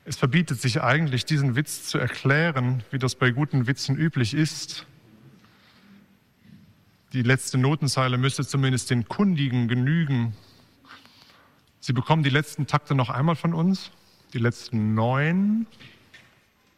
Es verbietet sich eigentlich, diesen Witz zu erklären, wie das bei guten Witzen üblich ist. Die letzte Notenzeile müsste zumindest den Kundigen genügen. Sie bekommen die letzten Takte noch einmal von uns, die letzten 9.